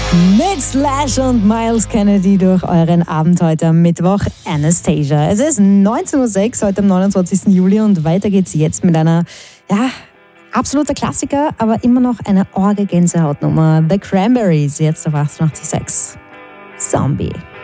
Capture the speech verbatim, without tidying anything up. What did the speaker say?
Mit Slash und Miles Kennedy durch euren Abend heute am Mittwoch, Anastasia. Es ist neunzehn Uhr sechs, heute am neunundzwanzigsten Juli und weiter geht's jetzt mit einer, ja, absoluter Klassiker, aber immer noch eine orge Gänsehautnummer. The Cranberries, jetzt auf achtundachtzig Komma sechs. Zombie.